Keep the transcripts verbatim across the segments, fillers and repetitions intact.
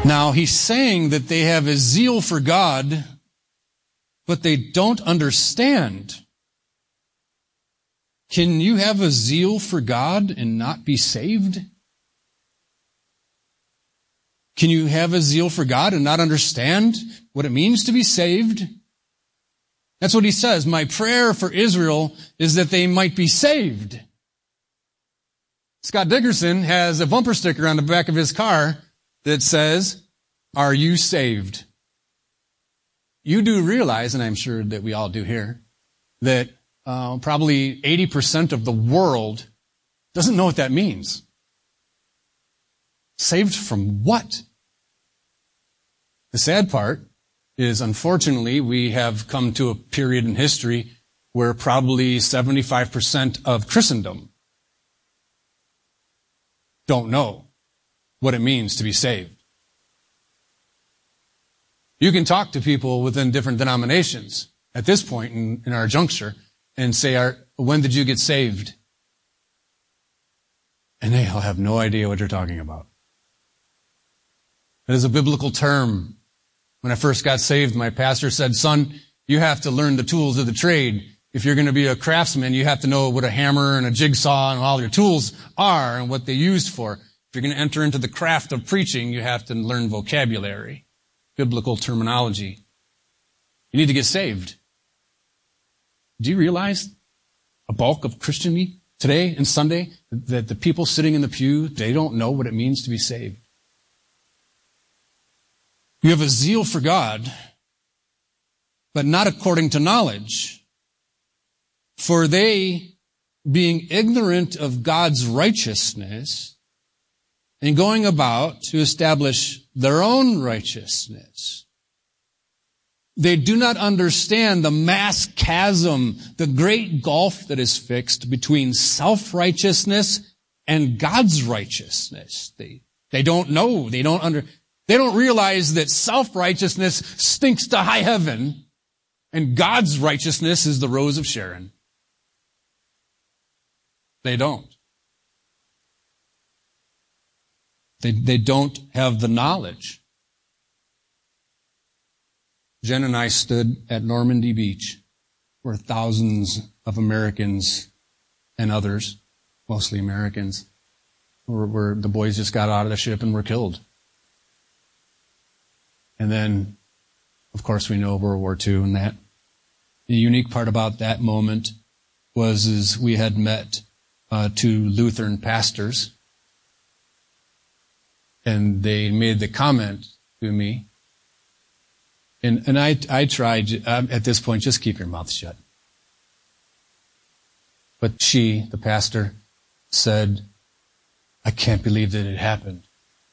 Now, he's saying that they have a zeal for God, but they don't understand. Can you have a zeal for God and not be saved? Can you have a zeal for God and not understand what it means to be saved? That's what he says. My prayer for Israel is that they might be saved. Scott Dickerson has a bumper sticker on the back of his car that says, "Are you saved?" You do realize, and I'm sure that we all do here, that uh, probably eighty percent of the world doesn't know what that means. Saved from what? The sad part is, unfortunately, we have come to a period in history where probably seventy-five percent of Christendom don't know what it means to be saved. You can talk to people within different denominations at this point in, in our juncture and say, when did you get saved? And they'll have no idea what you're talking about. It is a biblical term. When I first got saved, my pastor said, "Son, you have to learn the tools of the trade. If you're going to be a craftsman, you have to know what a hammer and a jigsaw and all your tools are and what they used for. If you're going to enter into the craft of preaching, you have to learn vocabulary, biblical terminology. You need to get saved." Do you realize a bulk of Christianity today and Sunday, that the people sitting in the pew, they don't know what it means to be saved? You have a zeal for God, but not according to knowledge. For they, being ignorant of God's righteousness, and going about to establish their own righteousness, they do not understand the mass chasm, the great gulf that is fixed between self-righteousness and God's righteousness. They, they don't know, they don't under, they don't realize that self-righteousness stinks to high heaven, and God's righteousness is the rose of Sharon. They don't. They, they don't have the knowledge. Jen and I stood at Normandy Beach, where thousands of Americans and others, mostly Americans, were, were the boys just got out of the ship and were killed. And then, of course, we know World War Two and that. The unique part about that moment was is we had met uh, two Lutheran pastors, and they made the comment to me, and and I I tried um, at this point, just keep your mouth shut. But she, the pastor, said, "I can't believe that it happened."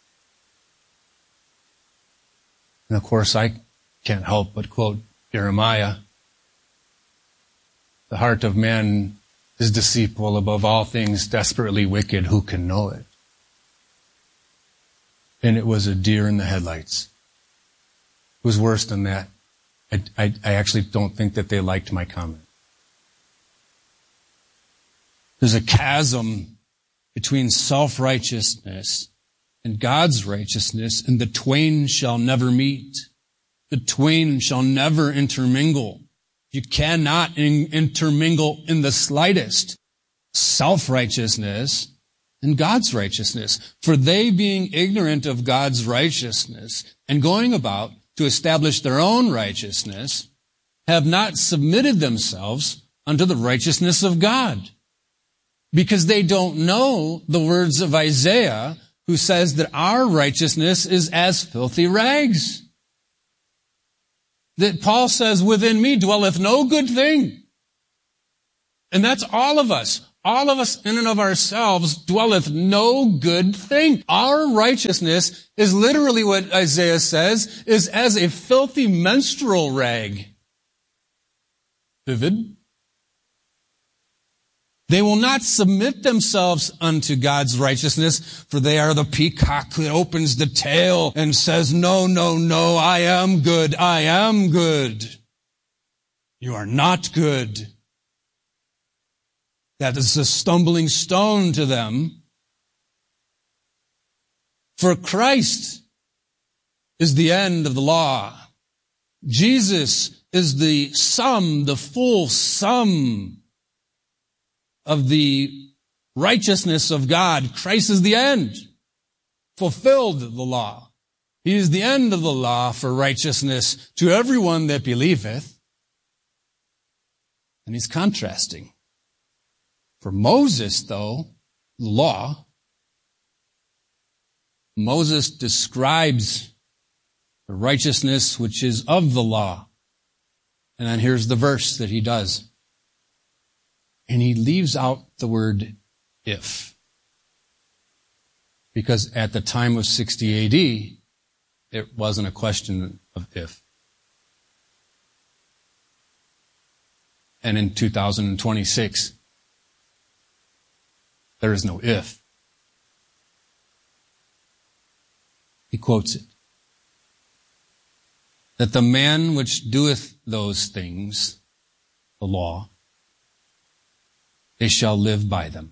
And of course, I can't help but quote Jeremiah, "The heart of man is deceitful above all things, desperately wicked. Who can know it?" And it was a deer in the headlights. It was worse than that. I, I, I actually don't think that they liked my comment. There's a chasm between self-righteousness and God's righteousness, and the twain shall never meet. The twain shall never intermingle. You cannot in- intermingle in the slightest self-righteousness and God's righteousness. For they, being ignorant of God's righteousness and going about to establish their own righteousness, have not submitted themselves unto the righteousness of God. Because they don't know the words of Isaiah, who says that our righteousness is as filthy rags. That Paul says, "Within me dwelleth no good thing." And that's all of us. All of us in and of ourselves dwelleth no good thing. Our righteousness is literally what Isaiah says, is as a filthy menstrual rag. Vivid. They will not submit themselves unto God's righteousness, for they are the peacock that opens the tail and says, "No, no, no, I am good, I am good." You are not good. That is a stumbling stone to them. For Christ is the end of the law. Jesus is the sum, the full sum of the righteousness of God. Christ is the end, fulfilled the law. He is the end of the law for righteousness to everyone that believeth. And he's contrasting. For Moses, though, the law, Moses describes the righteousness which is of the law. And then here's the verse that he does. And he leaves out the word if. Because at the time of sixty A D, it wasn't a question of if. And in two thousand twenty-six, there is no if. He quotes it. That the man which doeth those things, the law, they shall live by them.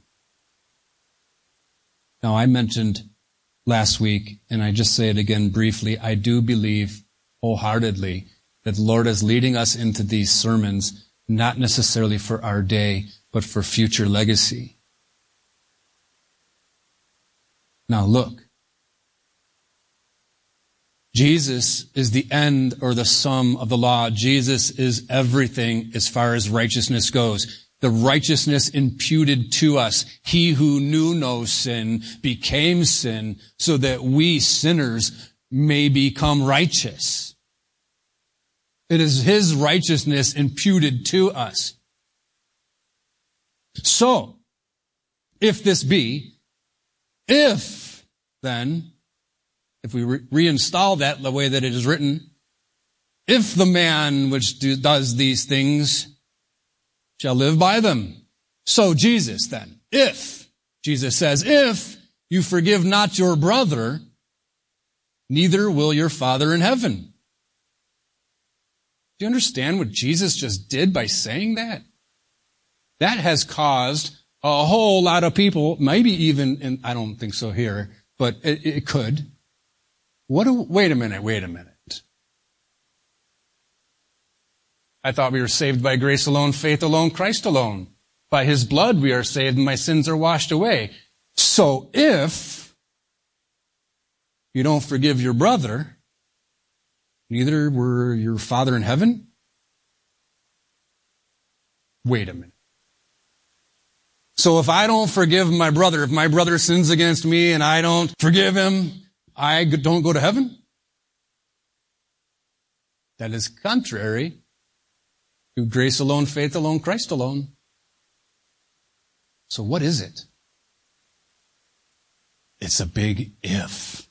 Now, I mentioned last week, and I just say it again briefly, I do believe wholeheartedly that the Lord is leading us into these sermons, not necessarily for our day, but for future legacy. Now look. Jesus is the end or the sum of the law. Jesus is everything as far as righteousness goes. The righteousness imputed to us. He who knew no sin became sin so that we sinners may become righteous. It is his righteousness imputed to us. So, if this be, if then, if we re- reinstall that the way that it is written, if the man which do, does these things shall live by them. So Jesus then, if, Jesus says, if you forgive not your brother, neither will your Father in heaven. Do you understand what Jesus just did by saying that? That has caused a whole lot of people, maybe even, and I don't think so here, but it, it could. What do, wait a minute, wait a minute. I thought we were saved by grace alone, faith alone, Christ alone. By his blood we are saved and my sins are washed away. So if you don't forgive your brother, neither will your Father in heaven? Wait a minute. So if I don't forgive my brother, if my brother sins against me and I don't forgive him, I don't go to heaven? That is contrary to grace alone, faith alone, Christ alone. So what is it? It's a big if.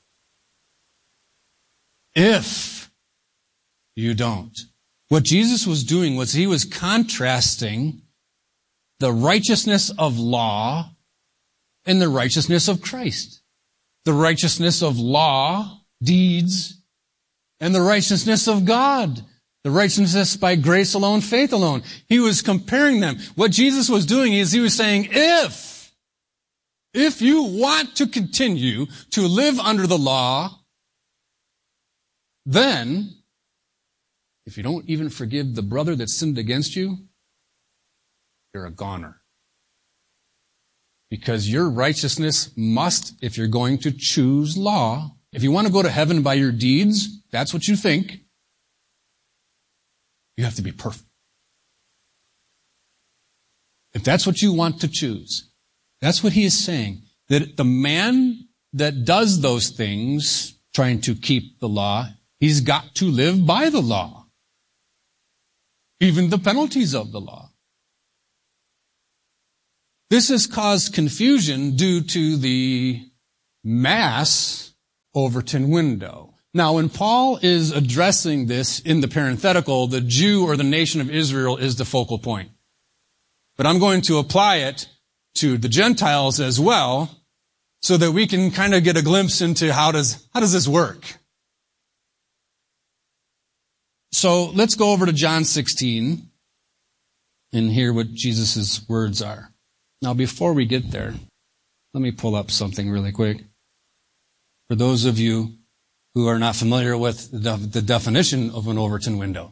If you don't. What Jesus was doing was he was contrasting the righteousness of law and the righteousness of Christ. The righteousness of law, deeds, and the righteousness of God. The righteousness by grace alone, faith alone. He was comparing them. What Jesus was doing is he was saying, if, if you want to continue to live under the law, then, if you don't even forgive the brother that sinned against you, you're a goner. Because your righteousness must, if you're going to choose law, if you want to go to heaven by your deeds, that's what you think, you have to be perfect. If that's what you want to choose, that's what he is saying. That the man that does those things, trying to keep the law, he's got to live by the law. Even the penalties of the law. This has caused confusion due to the Mass Overton window. Now, when Paul is addressing this in the parenthetical, the Jew or the nation of Israel is the focal point. But I'm going to apply it to the Gentiles as well, so that we can kind of get a glimpse into how does, how does this work. So let's go over to John sixteen and hear what Jesus' words are. Now, before we get there, let me pull up something really quick. For those of you who are not familiar with the, the definition of an Overton window.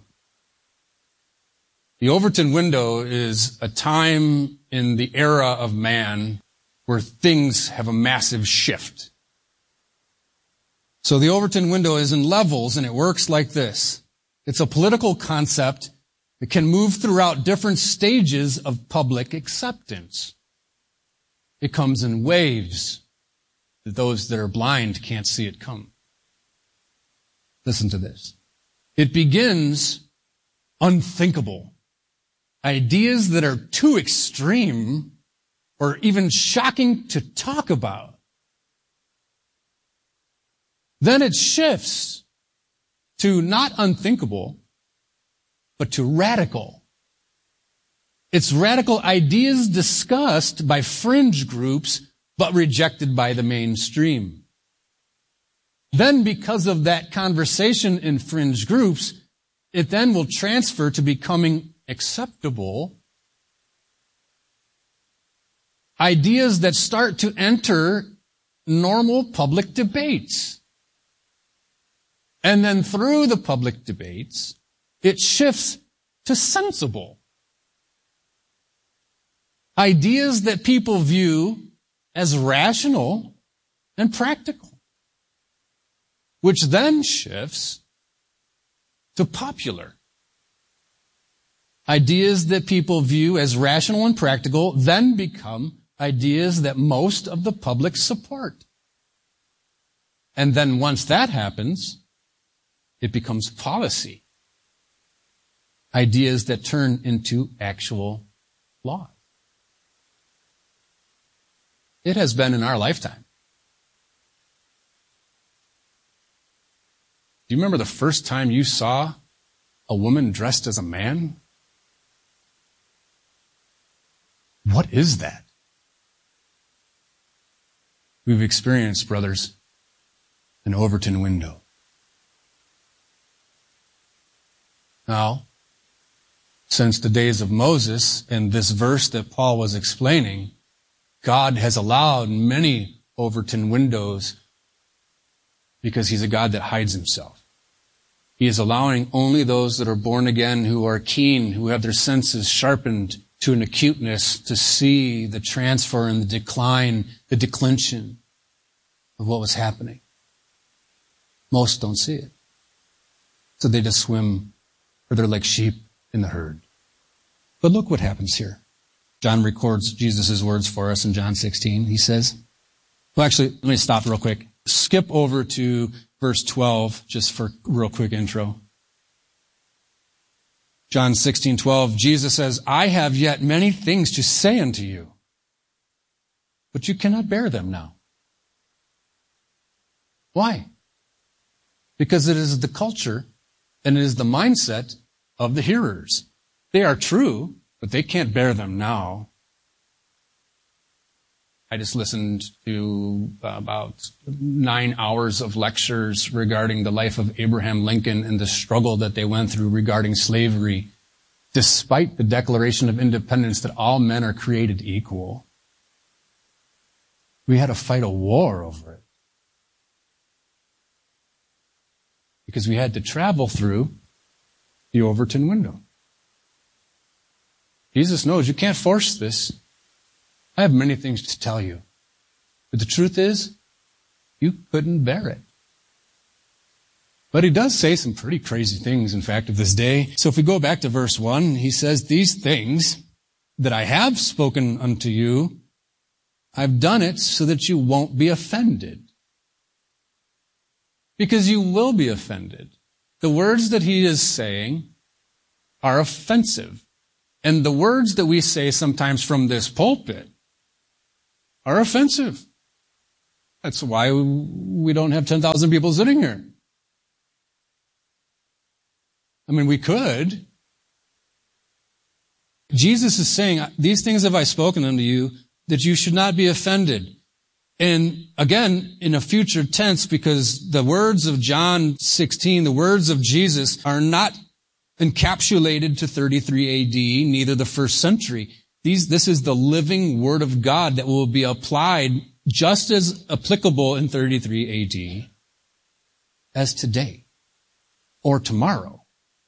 The Overton window is a time in the era of man where things have a massive shift. So the Overton window is in levels, and it works like this. It's a political concept that can move throughout different stages of public acceptance. It comes in waves that those that are blind can't see it come. Listen to this. It begins unthinkable. Ideas that are too extreme or even shocking to talk about. Then it shifts to not unthinkable, but to radical. It's radical ideas discussed by fringe groups, but rejected by the mainstream. Then, because of that conversation in fringe groups, it then will transfer to becoming acceptable. Ideas that start to enter normal public debates. And then through the public debates, it shifts to sensible. Ideas that people view as rational and practical. Which then shifts to popular. Ideas that people view as rational and practical then become ideas that most of the public support. And then once that happens, it becomes policy. Ideas that turn into actual law. It has been in our lifetime. Do you remember the first time you saw a woman dressed as a man? What is that? We've experienced, brothers, an Overton window. Now, since the days of Moses and this verse that Paul was explaining, God has allowed many Overton windows because He's a God that hides Himself. He is allowing only those that are born again, who are keen, who have their senses sharpened to an acuteness to see the transfer and the decline, the declension of what was happening. Most don't see it. So they just swim, or they're like sheep in the herd. But look what happens here. John records Jesus' words for us in John sixteen. He says, well, actually, let me stop real quick. Skip over to verse twelve, just for a real quick intro. John sixteen twelve, Jesus says, I have yet many things to say unto you, but you cannot bear them now. Why? Because it is the culture and it is the mindset of the hearers. They are true, but they can't bear them now. I just listened to about nine hours of lectures regarding the life of Abraham Lincoln and the struggle that they went through regarding slavery, despite the Declaration of Independence that all men are created equal. We had to fight a war over it. Because we had to travel through the Overton window. Jesus knows you can't force this. I have many things to tell you. But the truth is, you couldn't bear it. But he does say some pretty crazy things, in fact, of this day. So if we go back to verse one, he says, these things that I have spoken unto you, I've done it so that you won't be offended. Because you will be offended. The words that he is saying are offensive. And the words that we say sometimes from this pulpit are offensive. That's why we don't have ten thousand people sitting here. I mean, we could. Jesus is saying, these things have I spoken unto you, that you should not be offended. And again, in a future tense, because the words of John sixteen, the words of Jesus are not encapsulated to thirty-three A D, neither the first century. These, this is the living Word of God that will be applied just as applicable in thirty-three A D as today or tomorrow.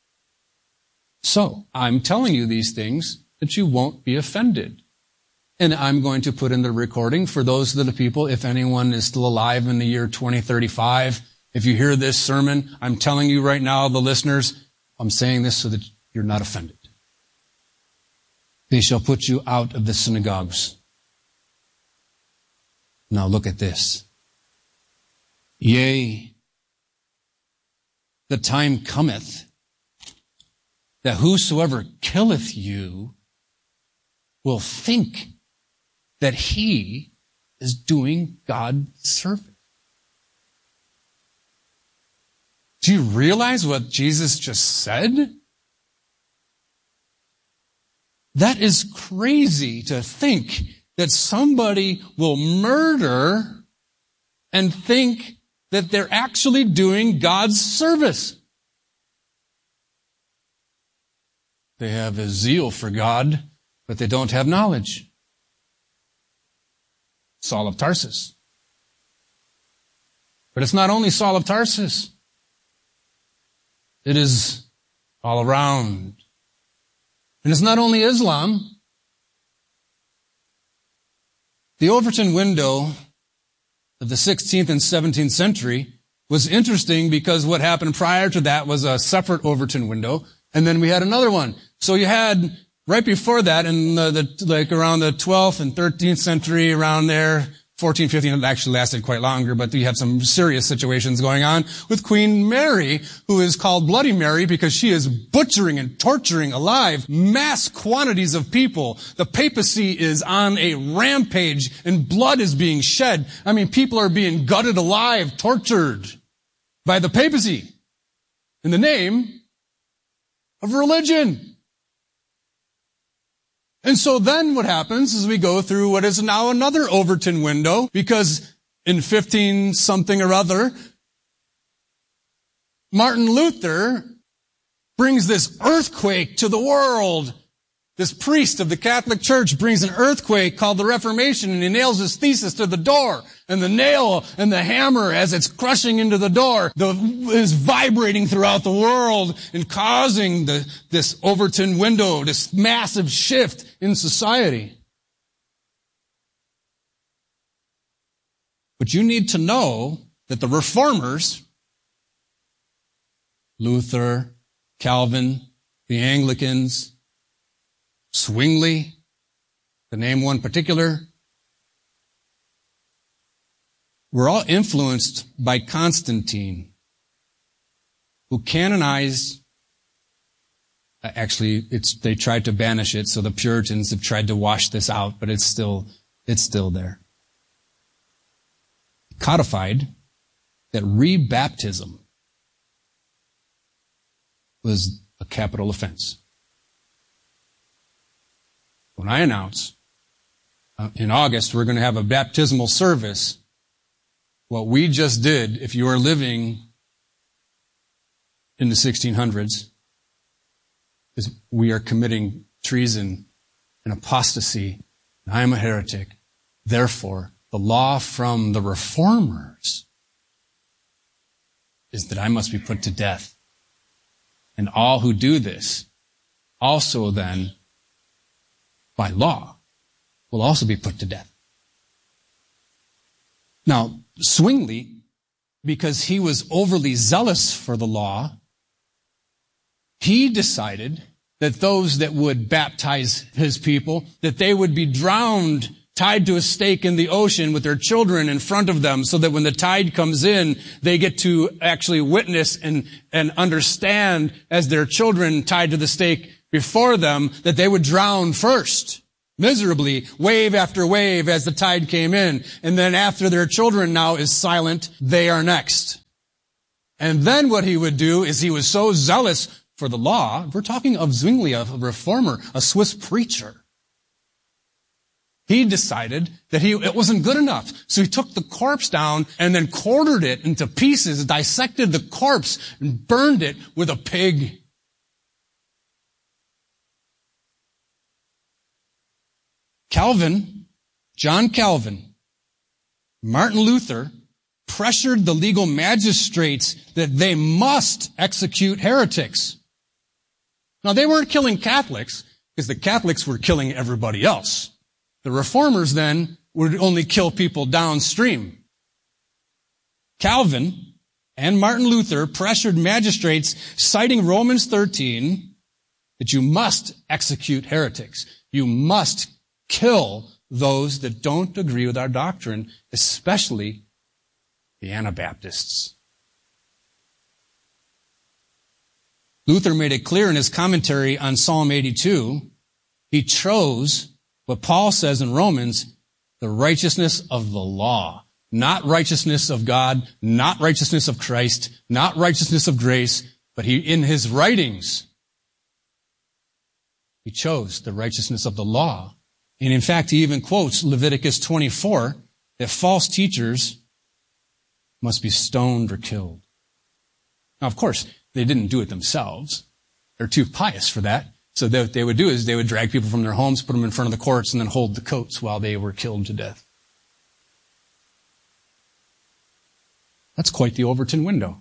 So, I'm telling you these things that you won't be offended. And I'm going to put in the recording for those little people, if anyone is still alive in the year twenty thirty-five, if you hear this sermon, I'm telling you right now, the listeners, I'm saying this so that you're not offended. They shall put you out of the synagogues. Now look at this. Yea, the time cometh that whosoever killeth you will think that he is doing God service. Do you realize what Jesus just said? That is crazy to think that somebody will murder and think that they're actually doing God's service. They have a zeal for God, but they don't have knowledge. Saul of Tarsus. But it's not only Saul of Tarsus. It is all around. And it's not only Islam. The Overton window of the sixteenth and seventeenth century was interesting because what happened prior to that was a separate Overton window, and then we had another one. So you had, right before that, in the, the like around the twelfth and thirteenth century, around there, fourteen, fifteen, it actually lasted quite longer, but you had some serious situations going on with Queen Mary, who is called Bloody Mary because she is butchering and torturing alive mass quantities of people. The papacy is on a rampage and blood is being shed. I mean, people are being gutted alive, tortured by the papacy in the name of religion. And so then what happens is we go through what is now another Overton window, because in fifteen something or other, Martin Luther brings this earthquake to the world. This priest of the Catholic Church brings an earthquake called the Reformation, and he nails his thesis to the door. And the nail and the hammer, as it's crushing into the door, the, is vibrating throughout the world and causing the, this Overton window, this massive shift in society. But you need to know that the Reformers, Luther, Calvin, the Anglicans, Zwingli, to name one particular, were all influenced by Constantine, who canonized, actually, it's, they tried to banish it, so the Puritans have tried to wash this out, but it's still, it's still there. Codified that rebaptism was a capital offense. When I announce uh, in August we're going to have a baptismal service, what we just did, if you are living in the sixteen hundreds, is we are committing treason and apostasy, and I am a heretic. Therefore, the law from the Reformers is that I must be put to death. And all who do this also then, by law, will also be put to death. Now, Zwingli, because he was overly zealous for the law, he decided that those that would baptize his people, that they would be drowned, tied to a stake in the ocean with their children in front of them, so that when the tide comes in, they get to actually witness and, and understand, as their children tied to the stake before them, that they would drown first, miserably, wave after wave as the tide came in. And then after their children now is silent, they are next. And then what he would do is he was so zealous for the law. We're talking of Zwingli, a reformer, a Swiss preacher. He decided that he, it wasn't good enough. So he took the corpse down and then quartered it into pieces, dissected the corpse and burned it with a pig. Calvin, John Calvin, Martin Luther, pressured the legal magistrates that they must execute heretics. Now, they weren't killing Catholics because the Catholics were killing everybody else. The Reformers then would only kill people downstream. Calvin and Martin Luther pressured magistrates, citing Romans thirteen, that you must execute heretics. You must kill those that don't agree with our doctrine, especially the Anabaptists. Luther made it clear in his commentary on Psalm eighty-two, he chose what Paul says in Romans, the righteousness of the law. Not righteousness of God, not righteousness of Christ, not righteousness of grace, but he, in his writings, he chose the righteousness of the law. And in fact, he even quotes Leviticus twenty-four, that false teachers must be stoned or killed. Now, of course, they didn't do it themselves. They're too pious for that. So what they would do is they would drag people from their homes, put them in front of the courts, and then hold the coats while they were killed to death. That's quite the Overton window.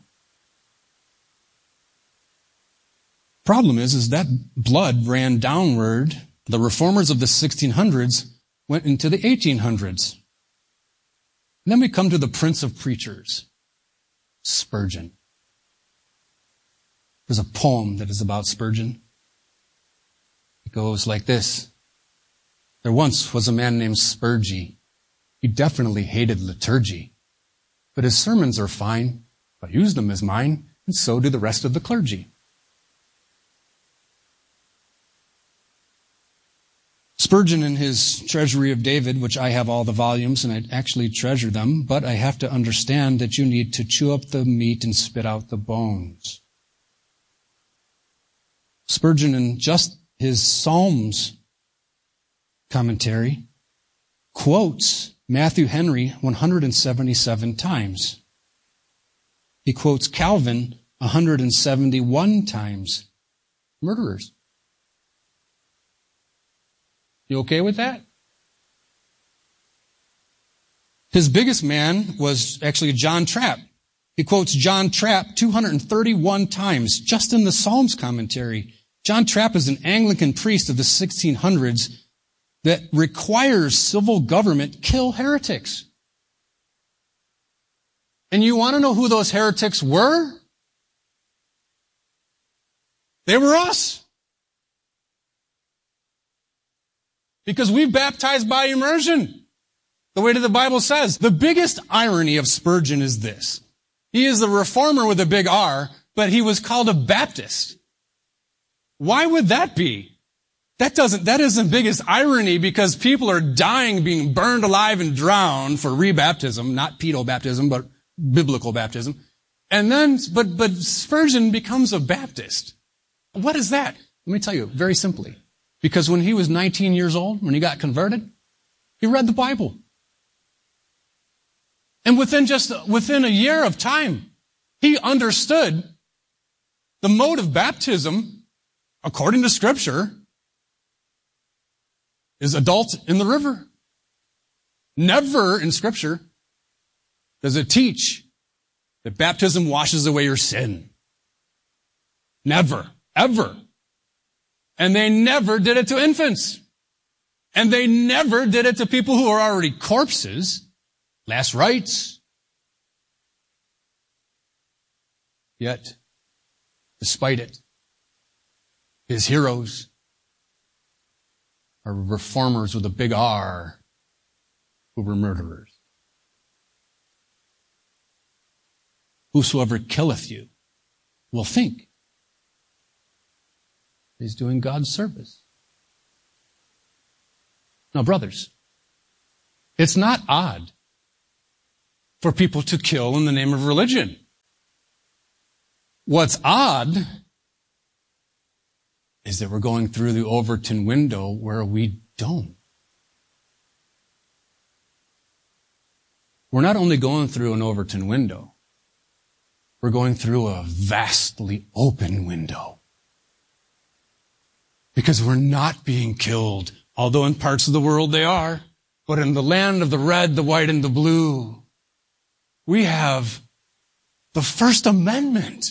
Problem is, is that blood ran downward. The reformers of the sixteen hundreds went into the eighteen hundreds. And then we come to the Prince of Preachers, Spurgeon. There's a poem that is about Spurgeon. It goes like this. There once was a man named Spurgey. He definitely hated liturgy. But his sermons are fine. I use them as mine, and so do the rest of the clergy. Spurgeon in his Treasury of David, which I have all the volumes, and I actually treasure them, but I have to understand that you need to chew up the meat and spit out the bones. Spurgeon, in just his Psalms commentary, quotes Matthew Henry one hundred seventy-seven times. He quotes Calvin one hundred seventy-one times. Murderers. You okay with that? His biggest man was actually John Trapp. He quotes John Trapp two hundred thirty-one times just in the Psalms commentary. John Trapp is an Anglican priest of the sixteen hundreds that requires civil government kill heretics. And you want to know who those heretics were? They were us. Because we baptized by immersion, the way that the Bible says. The biggest irony of Spurgeon is this. He is a reformer with a big R, but he was called a Baptist. Why would that be? That doesn't, that isn't biggest irony because people are dying, being burned alive and drowned for rebaptism, not pedo baptism, but biblical baptism. And then, but, but Spurgeon becomes a Baptist. What is that? Let me tell you very simply. Because when he was nineteen years old, when he got converted, he read the Bible. And within just, within a year of time, he understood the mode of baptism, according to Scripture, is adult in the river. Never in Scripture does it teach that baptism washes away your sin. Never. Ever. And they never did it to infants. And they never did it to people who are already corpses. Last rites. Yet, despite it, his heroes are reformers with a big R who were murderers. Whosoever killeth you will think he's doing God's service. Now, brothers, it's not odd for people to kill in the name of religion. What's odd is that we're going through the Overton window where we don't. We're not only going through an Overton window, we're going through a vastly open window. Because we're not being killed, although in parts of the world they are, but in the land of the red, the white, and the blue, we have the First Amendment.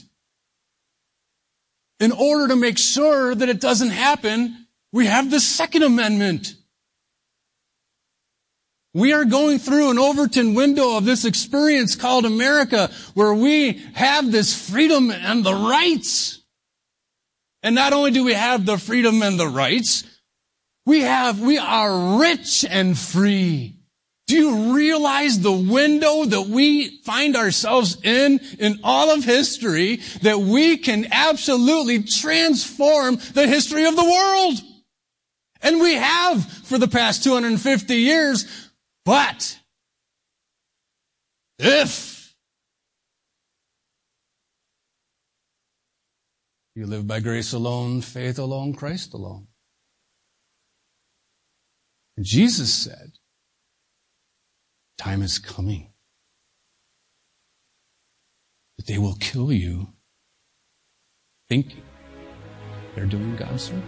In order to make sure that it doesn't happen, we have the Second Amendment. We are going through an Overton window of this experience called America, where we have this freedom and the rights. And not only do we have the freedom and the rights, we have, we are rich and free. Do you realize the window that we find ourselves in, in all of history, that we can absolutely transform the history of the world? And we have for the past two hundred fifty years, but if you live by grace alone, faith alone, Christ alone. And Jesus said, time is coming that they will kill you thinking they're doing God's work.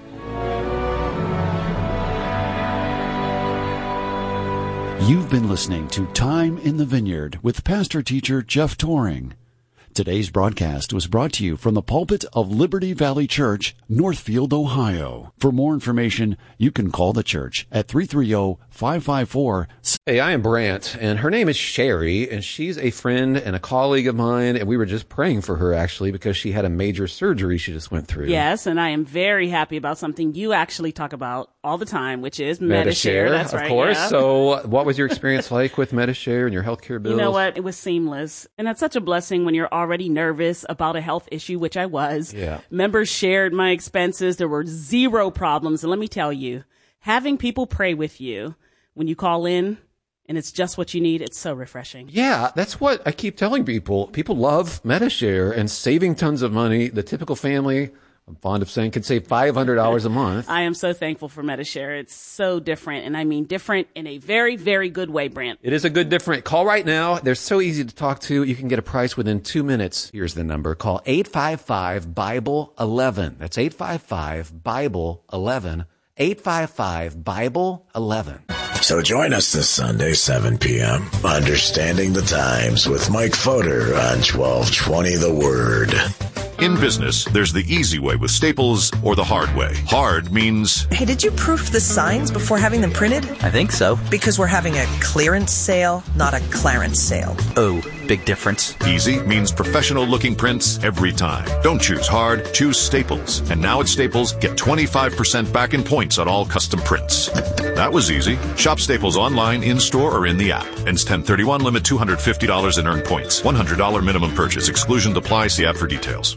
You've been listening to Time in the Vineyard with pastor-teacher Jeff Toring. Today's broadcast was brought to you from the pulpit of Liberty Valley Church, Northfield, Ohio. For more information, you can call the church at three three zero, five five four. Hey, I am Brant, and her name is Sherry, and she's a friend and a colleague of mine, and we were just praying for her, actually, because she had a major surgery she just went through. Yes, and I am very happy about something you actually talk about all the time, which is Medi-Share. That's of right, course. yeah. So what was your experience like with Medi-Share and your healthcare bills? You know what? It was seamless. And it's such a blessing when you're already nervous about a health issue, which I was. Yeah. Members shared my expenses. There were zero problems. And let me tell you, having people pray with you when you call in and it's just what you need, it's so refreshing. Yeah, that's what I keep telling people. People love Medi-Share and saving tons of money. The typical family, I'm fond of saying, could save five hundred dollars a month. I am so thankful for Medi-Share. It's so different, and I mean different in a very, very good way, Brant. It is a good different. Call right now. They're so easy to talk to. You can get a price within two minutes. Here's the number. Call eight five five, Bible eleven. That's eight five five, Bible eleven. eight five five, Bible eleven. So join us this Sunday, seven p.m., Understanding the Times with Mike Fodor on twelve twenty The Word. In business, there's the easy way with Staples or the hard way. Hard means... Hey, did you proof the signs before having them printed? I think so. Because we're having a clearance sale, not a clarence sale. Oh, big difference. Easy means professional-looking prints every time. Don't choose hard, choose Staples. And now at Staples, get twenty-five percent back in points on all custom prints. That was easy. Shop Staples online, in-store, or in the app. Ends ten thirty-one, limit two hundred fifty dollars in earned points. one hundred dollars minimum purchase. Exclusions apply. See app for details.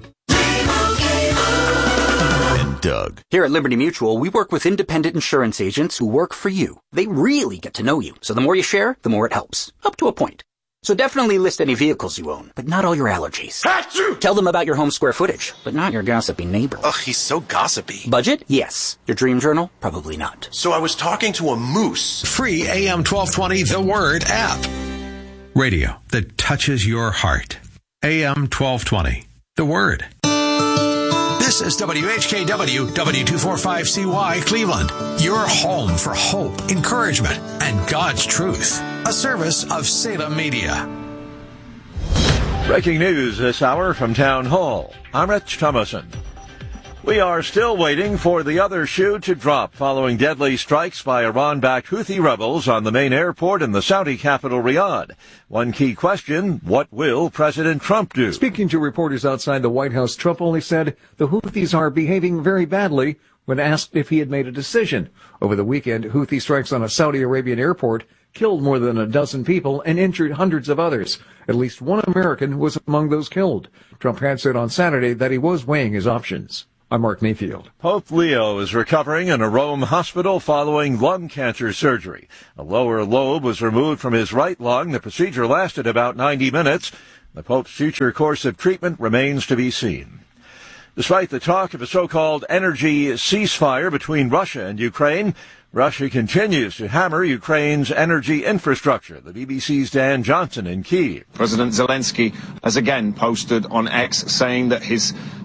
And Doug. Here at Liberty Mutual, we work with independent insurance agents who work for you. They really get to know you. So the more you share, the more it helps. Up to a point. So definitely list any vehicles you own, but not all your allergies. Achoo! Tell them about your home square footage, but not your gossipy neighbor. Ugh, he's so gossipy. Budget? Yes. Your dream journal? Probably not. So I was talking to a moose. Free A M twelve twenty The Word app. Radio that touches your heart. A M twelve twenty The Word. This is W H K W, W two forty-five C Y, Cleveland. Your home for hope, encouragement, and God's truth. A service of Salem Media. Breaking news this hour from Town Hall. I'm Rich Thomason. We are still waiting for the other shoe to drop following deadly strikes by Iran-backed Houthi rebels on the main airport in the Saudi capital, Riyadh. One key question, what will President Trump do? Speaking to reporters outside the White House, Trump only said the Houthis are behaving very badly when asked if he had made a decision. Over the weekend, Houthi strikes on a Saudi Arabian airport killed more than a dozen people and injured hundreds of others. At least one American was among those killed. Trump had said on Saturday that he was weighing his options. I'm Mark Mayfield. Pope Leo is recovering in a Rome hospital following lung cancer surgery. A lower lobe was removed from his right lung. The procedure lasted about ninety minutes. The Pope's future course of treatment remains to be seen. Despite the talk of a so-called energy ceasefire between Russia and Ukraine, Russia continues to hammer Ukraine's energy infrastructure. The B B C's Dan Johnson in Kyiv. President Zelensky has again posted on X saying that his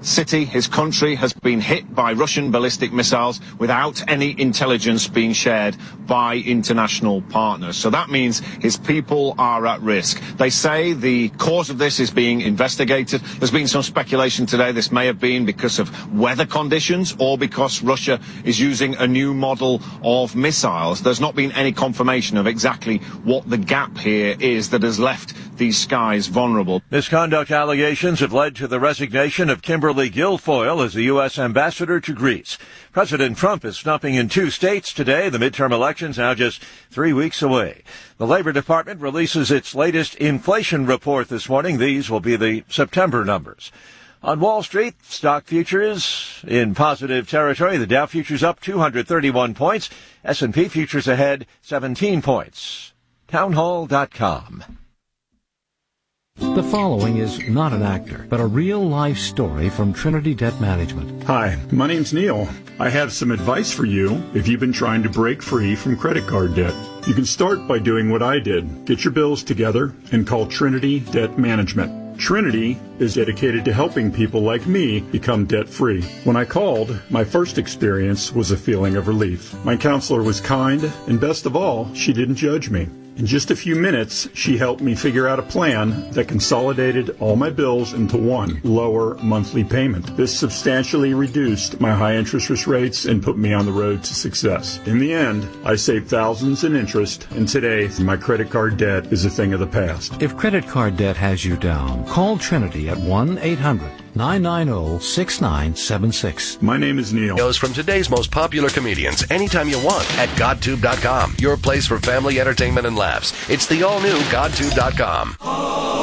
city, his country, has been hit by Russian ballistic missiles without any intelligence being shared by international partners. So that means his people are at risk. They say the cause of this is being investigated. There's been some speculation today this may have been because of weather conditions or because Russia is using a new model of missiles. There's not been any confirmation of exactly what the gap here is that has left these skies vulnerable. Misconduct allegations have led to the resignation of Kimberly Guilfoyle as the U S ambassador to Greece. President Trump is snuffing in two states today. The midterm elections now just three weeks away. The Labor Department releases its latest inflation report this morning. These will be the September numbers. On Wall Street, stock futures in positive territory. The Dow futures up two hundred thirty-one points. S and P futures ahead seventeen points. townhall dot com. The following is not an actor, but a real-life story from Trinity Debt Management. Hi, my name's Neil. I have some advice for you if you've been trying to break free from credit card debt. You can start by doing what I did. Get your bills together and call Trinity Debt Management. Trinity is dedicated to helping people like me become debt-free. When I called, my first experience was a feeling of relief. My counselor was kind, and best of all, she didn't judge me. In just a few minutes, she helped me figure out a plan that consolidated all my bills into one lower monthly payment. This substantially reduced my high interest rates and put me on the road to success. In the end, I saved thousands in interest, and today, my credit card debt is a thing of the past. If credit card debt has you down, call Trinity at one eight hundred nine nine zero six nine seven six. My name is Neil. Videos from today's most popular comedians anytime you want at godtube dot com. Your place for family entertainment and laughs. It's the all-new godtube dot com.